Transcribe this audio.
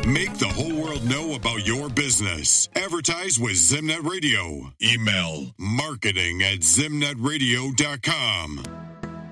Make the whole world know about your business. Advertise with Zimnet Radio. Email marketing@zimnetradio.com.